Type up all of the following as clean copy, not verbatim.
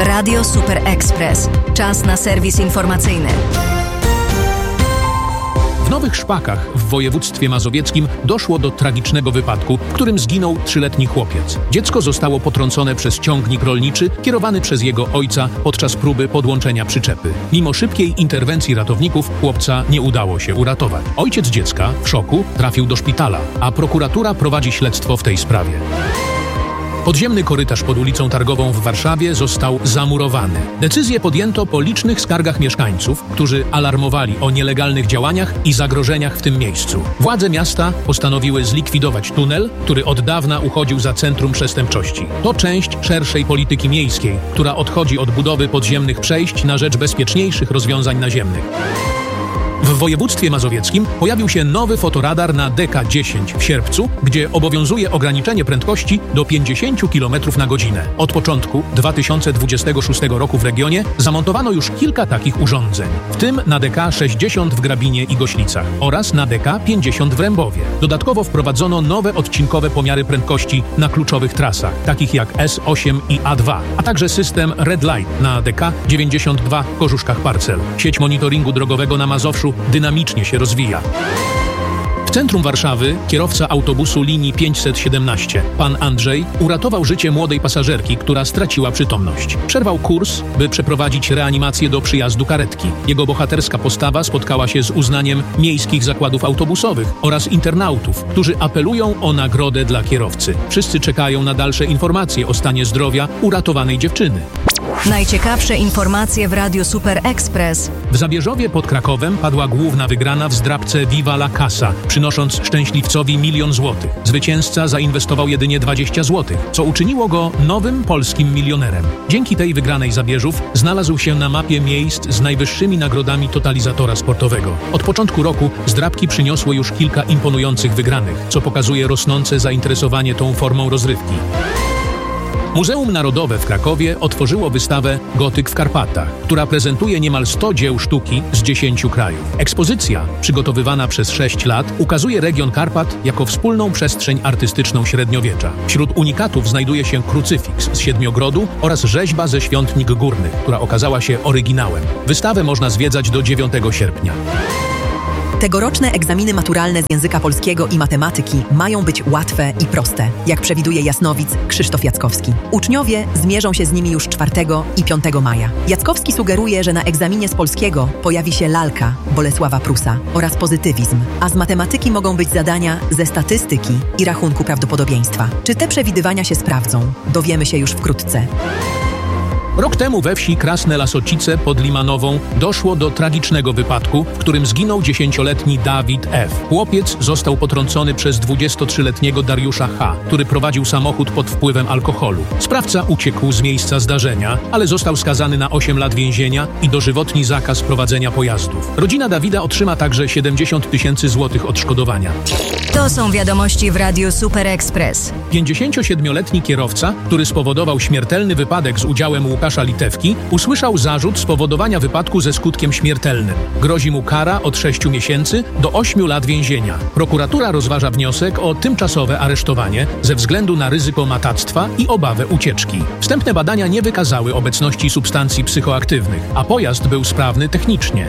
Radio Super Express. Czas na serwis informacyjny. W Nowych Szpakach w województwie mazowieckim doszło do tragicznego wypadku, w którym zginął 3-letni chłopiec. Dziecko zostało potrącone przez ciągnik rolniczy kierowany przez jego ojca podczas próby podłączenia przyczepy. Mimo szybkiej interwencji ratowników chłopca nie udało się uratować. Ojciec dziecka w szoku trafił do szpitala, a prokuratura prowadzi śledztwo w tej sprawie. Podziemny korytarz pod ulicą Targową w Warszawie został zamurowany. Decyzję podjęto po licznych skargach mieszkańców, którzy alarmowali o nielegalnych działaniach i zagrożeniach w tym miejscu. Władze miasta postanowiły zlikwidować tunel, który od dawna uchodził za centrum przestępczości. To część szerszej polityki miejskiej, która odchodzi od budowy podziemnych przejść na rzecz bezpieczniejszych rozwiązań naziemnych. W województwie mazowieckim pojawił się nowy fotoradar na DK10 w Sierpcu, gdzie obowiązuje ograniczenie prędkości do 50 km na godzinę. Od początku 2026 roku w regionie zamontowano już kilka takich urządzeń, w tym na DK60 w Grabinie i Goślicach oraz na DK50 w Rębowie. Dodatkowo wprowadzono nowe odcinkowe pomiary prędkości na kluczowych trasach, takich jak S8 i A2, a także system Red Light na DK92 w Korzuszkach-Parcel. Sieć monitoringu drogowego na Mazowszu dynamicznie się rozwija. W centrum Warszawy kierowca autobusu linii 517, pan Andrzej, uratował życie młodej pasażerki, która straciła przytomność. Przerwał kurs, by przeprowadzić reanimację do przyjazdu karetki. Jego bohaterska postawa spotkała się z uznaniem miejskich zakładów autobusowych oraz internautów, którzy apelują o nagrodę dla kierowcy. Wszyscy czekają na dalsze informacje o stanie zdrowia uratowanej dziewczyny. Najciekawsze informacje w Radiu Super Express. W Zabierzowie pod Krakowem padła główna wygrana w zdrabce Viva la Casa, przynosząc szczęśliwcowi 1 000 000 złotych. Zwycięzca zainwestował jedynie 20 złotych, co uczyniło go nowym polskim milionerem. Dzięki tej wygranej Zabierzów znalazł się na mapie miejsc z najwyższymi nagrodami totalizatora sportowego. Od początku roku zdrabki przyniosły już kilka imponujących wygranych, co pokazuje rosnące zainteresowanie tą formą rozrywki. Muzeum Narodowe w Krakowie otworzyło wystawę Gotyk w Karpatach, która prezentuje niemal 100 dzieł sztuki z 10 krajów. Ekspozycja, przygotowywana przez 6 lat, ukazuje region Karpat jako wspólną przestrzeń artystyczną średniowiecza. Wśród unikatów znajduje się krucyfiks z Siedmiogrodu oraz rzeźba ze Świątnik Górnych, która okazała się oryginałem. Wystawę można zwiedzać do 9 sierpnia. Tegoroczne egzaminy maturalne z języka polskiego i matematyki mają być łatwe i proste, jak przewiduje jasnowic Krzysztof Jackowski. Uczniowie zmierzą się z nimi już 4 i 5 maja. Jackowski sugeruje, że na egzaminie z polskiego pojawi się lalka Bolesława Prusa oraz pozytywizm, a z matematyki mogą być zadania ze statystyki i rachunku prawdopodobieństwa. Czy te przewidywania się sprawdzą? Dowiemy się już wkrótce. Rok temu we wsi Krasne Lasocice pod Limanową doszło do tragicznego wypadku, w którym zginął 10-letni Dawid F. Chłopiec został potrącony przez 23-letniego Dariusza H., który prowadził samochód pod wpływem alkoholu. Sprawca uciekł z miejsca zdarzenia, ale został skazany na 8 lat więzienia i dożywotni zakaz prowadzenia pojazdów. Rodzina Dawida otrzyma także 70 000 złotych odszkodowania. To są wiadomości w Radiu Super Express. 57-letni kierowca, który spowodował śmiertelny wypadek z udziałem Łukasza Litewki, usłyszał zarzut spowodowania wypadku ze skutkiem śmiertelnym. Grozi mu kara od 6 miesięcy do 8 lat więzienia. Prokuratura rozważa wniosek o tymczasowe aresztowanie ze względu na ryzyko matactwa i obawę ucieczki. Wstępne badania nie wykazały obecności substancji psychoaktywnych, a pojazd był sprawny technicznie.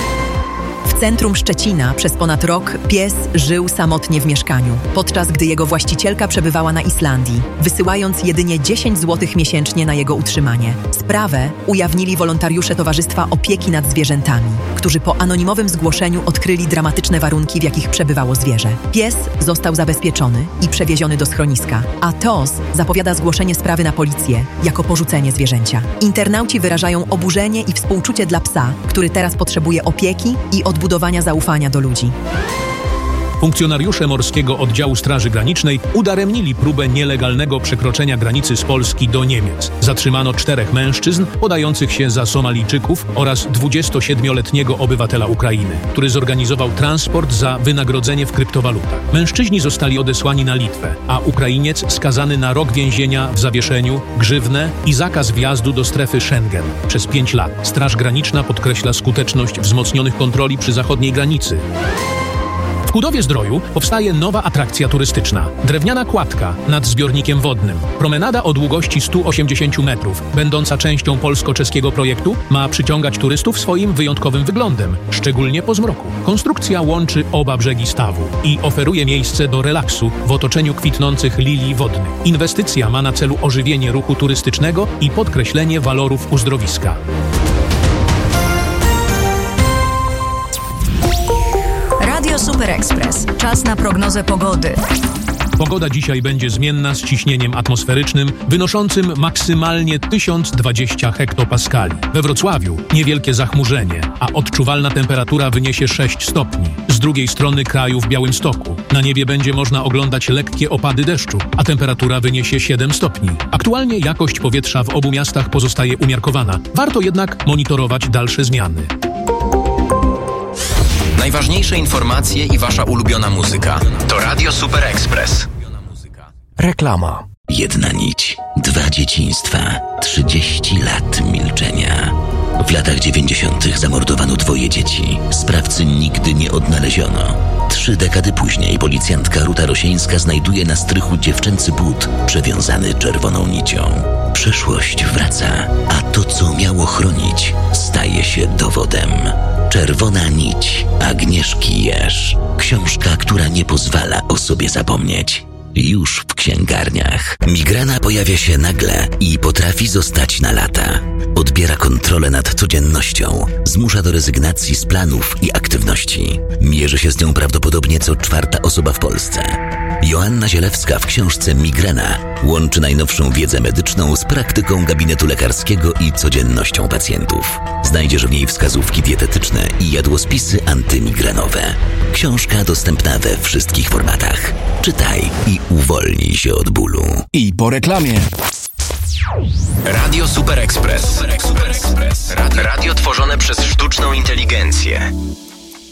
W centrum Szczecina przez ponad rok pies żył samotnie w mieszkaniu, podczas gdy jego właścicielka przebywała na Islandii, wysyłając jedynie 10 zł miesięcznie na jego utrzymanie. Sprawę ujawnili wolontariusze Towarzystwa Opieki nad Zwierzętami, którzy po anonimowym zgłoszeniu odkryli dramatyczne warunki, w jakich przebywało zwierzę. Pies został zabezpieczony i przewieziony do schroniska, a TOS zapowiada zgłoszenie sprawy na policję jako porzucenie zwierzęcia. Internauci wyrażają oburzenie i współczucie dla psa, który teraz potrzebuje opieki i odbudowania zaufania do ludzi. Funkcjonariusze Morskiego Oddziału Straży Granicznej udaremnili próbę nielegalnego przekroczenia granicy z Polski do Niemiec. Zatrzymano 4 mężczyzn podających się za Somalijczyków oraz 27-letniego obywatela Ukrainy, który zorganizował transport za wynagrodzenie w kryptowalutach. Mężczyźni zostali odesłani na Litwę, a Ukrainiec skazany na rok więzienia w zawieszeniu, grzywnę i zakaz wjazdu do strefy Schengen przez 5 lat. Straż Graniczna podkreśla skuteczność wzmocnionych kontroli przy zachodniej granicy. W Kudowie-Zdroju powstaje nowa atrakcja turystyczna. Drewniana kładka nad zbiornikiem wodnym. Promenada o długości 180 metrów, będąca częścią polsko-czeskiego projektu, ma przyciągać turystów swoim wyjątkowym wyglądem, szczególnie po zmroku. Konstrukcja łączy oba brzegi stawu i oferuje miejsce do relaksu w otoczeniu kwitnących lilii wodnych. Inwestycja ma na celu ożywienie ruchu turystycznego i podkreślenie walorów uzdrowiska. Radio Super Express. Czas na prognozę pogody. Pogoda dzisiaj będzie zmienna z ciśnieniem atmosferycznym wynoszącym maksymalnie 1020 hektopaskali. We Wrocławiu niewielkie zachmurzenie, a odczuwalna temperatura wyniesie 6 stopni. Z drugiej strony kraju w Białymstoku na niebie będzie można oglądać lekkie opady deszczu, a temperatura wyniesie 7 stopni. Aktualnie jakość powietrza w obu miastach pozostaje umiarkowana. Warto jednak monitorować dalsze zmiany. Najważniejsze informacje i wasza ulubiona muzyka. To Radio Super Express. Reklama. Jedna nić, 2 dzieciństwa, 30 lat milczenia. W latach 90. zamordowano 2 dzieci. Sprawcy nigdy nie odnaleziono. 3 dekady później policjantka Ruta Rosieńska znajduje na strychu dziewczęcy but przewiązany czerwoną nicią. Przeszłość wraca, a to, co miało chronić, staje się dowodem. Czerwona nić Agnieszki Jerz. Książka, która nie pozwala o sobie zapomnieć. Już w księgarniach. Migrena pojawia się nagle i potrafi zostać na lata. Odbiera kontrolę nad codziennością, zmusza do rezygnacji z planów i aktywności. Mierzy się z nią prawdopodobnie co 4. osoba w Polsce. Joanna Zielewska w książce Migrena łączy najnowszą wiedzę medyczną z praktyką gabinetu lekarskiego i codziennością pacjentów. Znajdziesz w niej wskazówki dietetyczne i jadłospisy antymigrenowe. Książka dostępna we wszystkich formatach. Czytaj i uwolnij się od bólu. I po reklamie. Radio Super Express. Radio tworzone przez sztuczną inteligencję.